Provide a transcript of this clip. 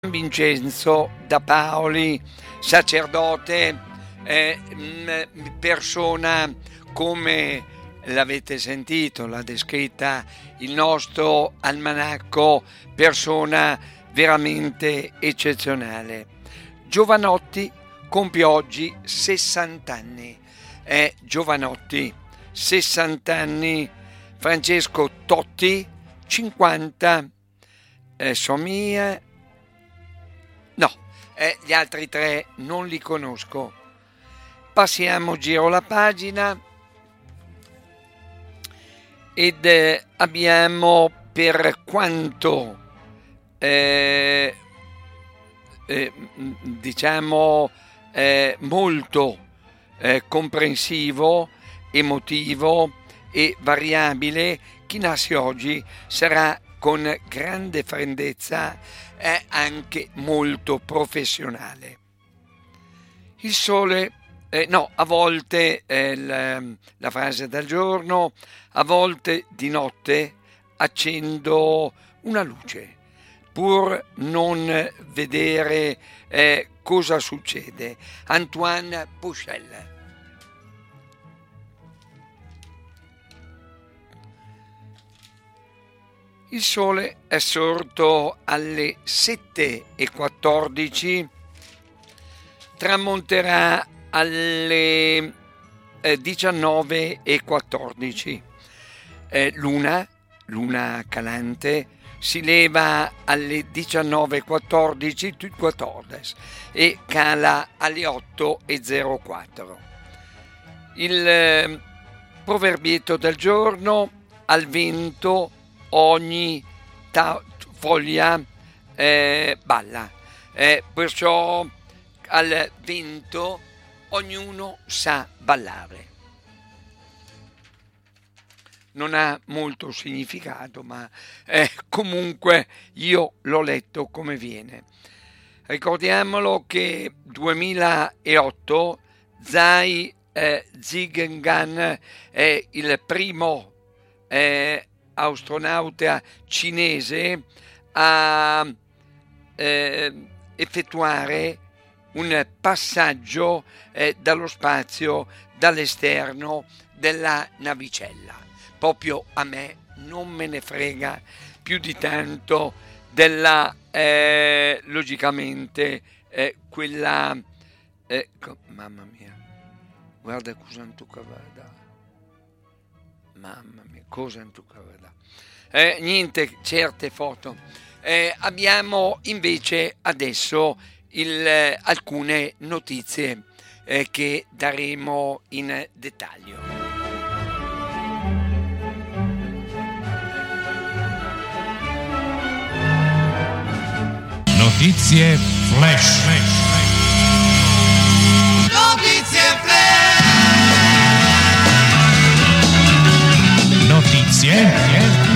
Vincenzo da Paoli, sacerdote, persona come l'avete sentito, l'ha descritta il nostro almanacco, persona veramente eccezionale. Giovanotti compie oggi 60 anni, Giovanotti 60 anni, Francesco Totti 50, Somia. No, gli altri tre non li conosco. Passiamo, giro la pagina ed abbiamo, per quanto molto comprensivo, emotivo e variabile, chi nasce oggi sarà con grande freddezza e anche molto professionale. Il sole, a volte la frase del giorno, a volte di notte accendo una luce pur non vedere cosa succede. Antoine Pouchel. Il sole è sorto alle 7:14, tramonterà alle 19:14. Luna calante, si leva alle 19:14 e cala alle 8:04. Il proverbietto del giorno: al vento ogni foglia balla, perciò al vento ognuno sa ballare. Non ha molto significato, ma comunque io l'ho letto come viene. Ricordiamolo che 2008 Tsai Zhigang è il primo astronauta cinese a effettuare un passaggio dallo spazio, dall'esterno della navicella. Proprio a me non me ne frega più di tanto della logicamente quella mamma mia, guarda cosa non tocca vada. Mamma mia, cosa non tocca vada. Niente, certe foto. Abbiamo invece adesso alcune notizie che daremo in dettaglio. Notizie flash. Notizie flash. Notizie